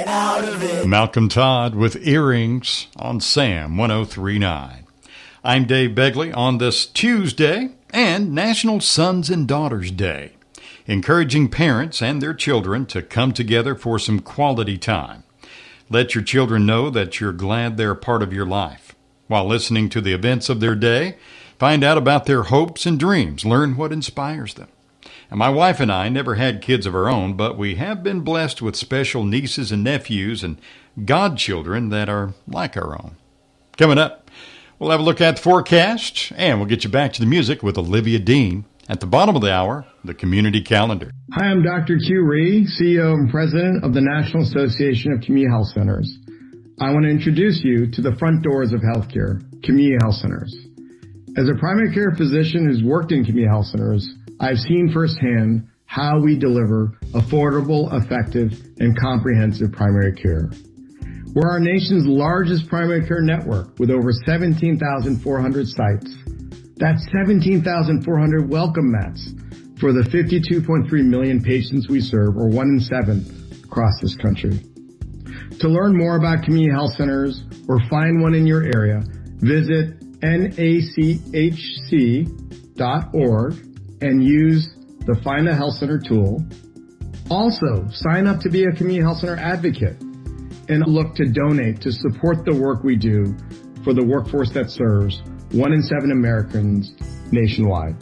get out of it. Malcolm Todd with Earrings on Sam 103.9. I'm Dave Begley on this Tuesday and National Sons and Daughters Day, encouraging parents and their children to come together for some quality time. Let your children know that you're glad they're part of your life. While listening to the events of their day, find out about their hopes and dreams. Learn what inspires them. And my wife and I never had kids of our own, but we have been blessed with special nieces and nephews and godchildren that are like our own. Coming up, we'll have a look at the forecast, and we'll get you back to the music with Olivia Dean. At the bottom of the hour, the community calendar. Hi, I'm Dr. Q Rhee, CEO and President of the National Association of Community Health Centers. I want to introduce you to the front doors of healthcare, community health centers. As a primary care physician who's worked in community health centers, I've seen firsthand how we deliver affordable, effective, and comprehensive primary care. We're our nation's largest primary care network with over 17,400 sites. That's 17,400 welcome mats for the 52.3 million patients we serve, or 1 in 7 across this country. To learn more about community health centers or find one in your area, visit nachc.org and use the Find a Health Center tool. Also, sign up to be a community health center advocate and look to donate to support the work we do for the workforce that serves 1 in 7 Americans nationwide.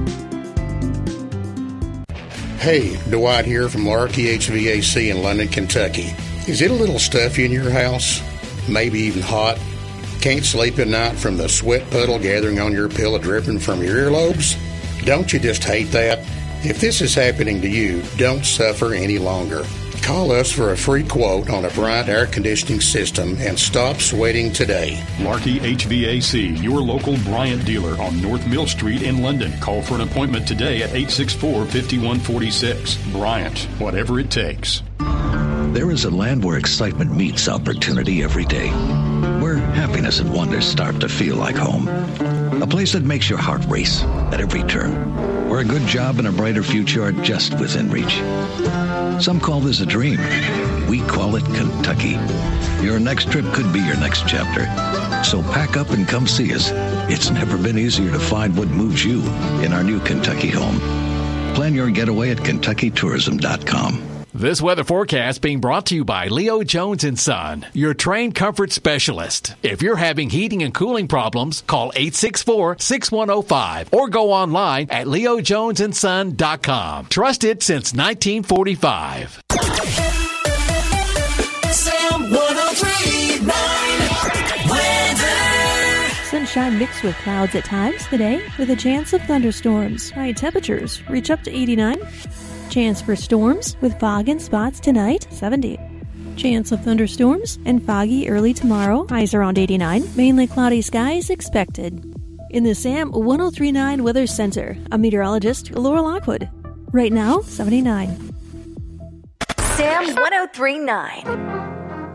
Hey, Dwight here from Larky HVAC in London, Kentucky. Is it a little stuffy in your house? Maybe even hot? Can't sleep at night from the sweat puddle gathering on your pillow dripping from your earlobes? Don't you just hate that? If this is happening to you, don't suffer any longer. Call us for a free quote on a Bryant air conditioning system and stop sweating today. Larky HVAC, your local Bryant dealer on North Mill Street in London. Call for an appointment today at 864-5146. Bryant, whatever it takes. There is a land where excitement meets opportunity every day, where happiness and wonder start to feel like home. A place that makes your heart race at every turn, where a good job and a brighter future are just within reach. Some call this a dream. We call it Kentucky. Your next trip could be your next chapter. So pack up and come see us. It's never been easier to find what moves you in our new Kentucky home. Plan your getaway at KentuckyTourism.com. This weather forecast being brought to you by Leo Jones & Son, your trained comfort specialist. If you're having heating and cooling problems, call 864-6105 or go online at leojonesandson.com. Trusted since 1945. Sam 103.9 weather. Sunshine mixed with clouds at times today with a chance of thunderstorms. High temperatures reach up to 89. Chance for storms with fog and spots tonight, 70. Chance of thunderstorms and foggy early tomorrow, highs around 89. Mainly cloudy skies expected. In the Sam 103.9 Weather Center, I'm meteorologist Laura Lockwood. Right now, 79. Sam 103.9.